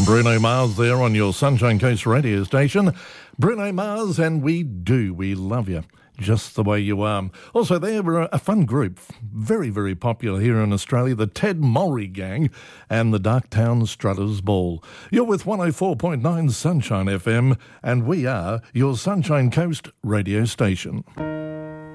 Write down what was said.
Bruno Mars there on your Sunshine Coast radio station. Bruno Mars, and we love you just the way you are. Also, they were a fun group, very, very popular here in Australia, the Ted Mulry Gang and the Darktown Strutters Ball. You're with 104.9 Sunshine FM, and we are your Sunshine Coast radio station.